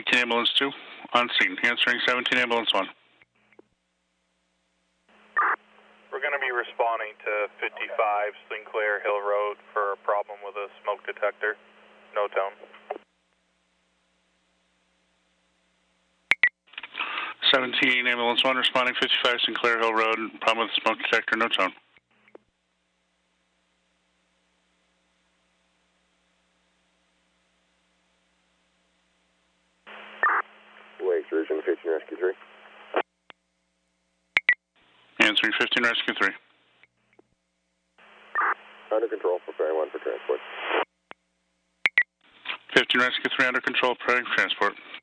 Ambulance 2 on scene. Answering 17 Ambulance 1. We're going to be responding to 55 Sinclair Hill Road for a problem with a smoke detector. No tone. 17 Ambulance 1 responding 55 Sinclair Hill Road. Problem with the smoke detector. No tone. Lake Solution 15 Rescue 3. Answering 15 Rescue 3. Under control, preparing 1 for transport. 15 Rescue 3 under control, preparing for transport.